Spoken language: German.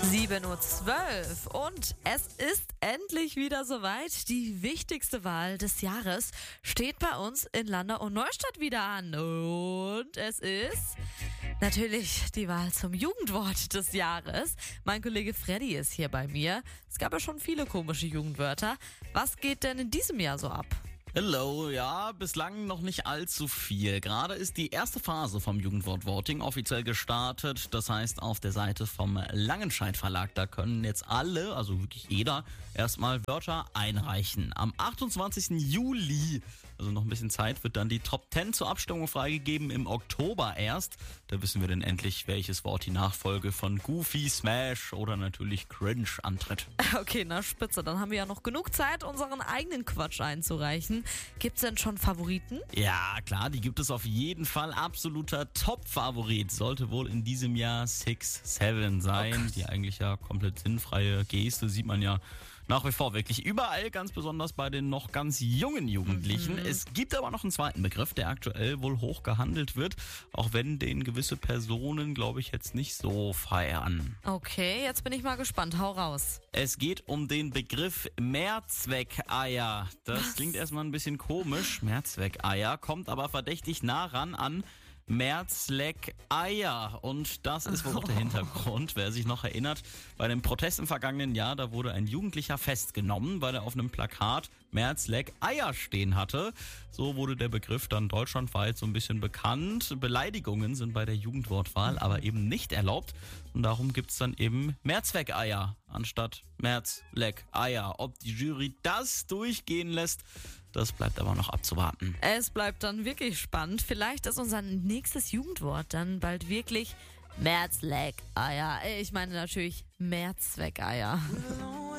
7:12 Uhr und es ist endlich wieder soweit. Die wichtigste Wahl des Jahres steht bei uns in Landau und Neustadt wieder an. Und es ist natürlich die Wahl zum Jugendwort des Jahres. Mein Kollege Freddy ist hier bei mir. Es gab ja schon viele komische Jugendwörter. Was geht denn in diesem Jahr so ab? Hello, ja, bislang noch nicht allzu viel. Gerade ist die erste Phase vom Jugendwort-Voting offiziell gestartet. Das heißt, auf der Seite vom Langenscheidt Verlag, da können jetzt alle, also wirklich jeder, erstmal Wörter einreichen. Am 28. Juli, also noch ein bisschen Zeit, wird dann die Top 10 zur Abstimmung freigegeben, im Oktober erst. Da wissen wir dann endlich, welches Wort die Nachfolge von Goofy, Smash oder natürlich Cringe antritt. Okay, na spitze, dann haben wir ja noch genug Zeit, unseren eigenen Quatsch einzureichen. Gibt's denn schon Favoriten? Ja, klar, die gibt es auf jeden Fall. Absoluter Top-Favorit sollte wohl in diesem Jahr 6-7 sein. Oh, die eigentlich ja komplett sinnfreie Geste sieht man ja nach wie vor wirklich überall, ganz besonders bei den noch ganz jungen Jugendlichen. Es gibt aber noch einen zweiten Begriff, der aktuell wohl hoch gehandelt wird, auch wenn den gewisse Personen, glaube ich, jetzt nicht so feiern. Okay, jetzt bin ich mal gespannt. Hau raus. Es geht um den Begriff Mehrzweckeier. Das klingt erstmal ein bisschen komisch. Mehrzweckeier kommt aber verdächtig nah ran an Mehrzweckeier. Und das ist wohl auch der Hintergrund. Wer sich noch erinnert, bei dem Protest im vergangenen Jahr, da wurde ein Jugendlicher festgenommen, weil er auf einem Plakat Mehrzweckeier stehen hatte. So wurde der Begriff dann deutschlandweit so ein bisschen bekannt. Beleidigungen sind bei der Jugendwortwahl aber eben nicht erlaubt. Und darum gibt's dann eben Mehrzweckeier anstatt Mehrzweckeier. Ob die Jury das durchgehen lässt, das bleibt aber noch abzuwarten. Es bleibt dann wirklich spannend. Vielleicht ist unser nächstes Jugendwort dann bald wirklich Mehrzweckeier. Ich meine natürlich Mehrzweckeier.